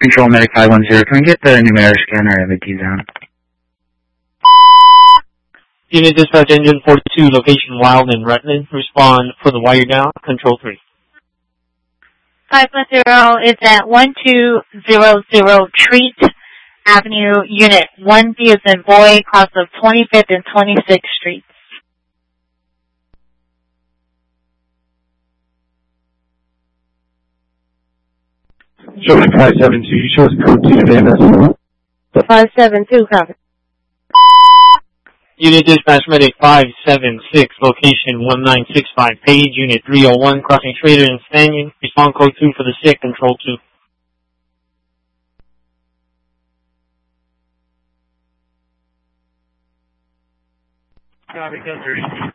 Control Medic 510. Can we get the numeric scanner MVT down? Unit Dispatch Engine 42, location Wild and Rutland. Respond for the wire down. Control 3. 510 is at 1200 Treat Avenue, Unit 1B as in boy, across of 25th and 26th Streets. Show 572, you show us code 2 to AMS. 572, copy. Unit Dispatch Medic 576, location 1965, Page, Unit 301, crossing Schrader and Stanton. Respond code 2 for the sick, Control 2. Copy, code 3.